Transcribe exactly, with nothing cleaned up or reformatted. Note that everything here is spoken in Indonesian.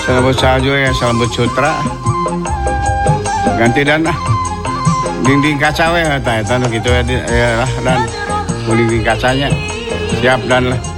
Selambut salju ya, selambut sutra. Ganti dan lah. Dinding kaca we eta eta gitu ya, ya lah dan dinding kacanya. Siap dan lah.